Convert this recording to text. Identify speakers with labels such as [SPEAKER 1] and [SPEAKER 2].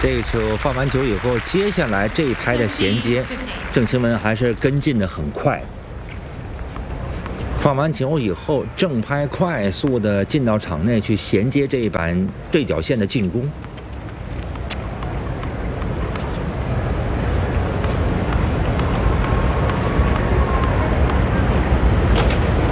[SPEAKER 1] 这个球放完球以后，接下来这一拍的衔接，郑钦文还是跟进的很快。放完球以后，郑拍快速的进到场内去衔接这一板对角线的进攻。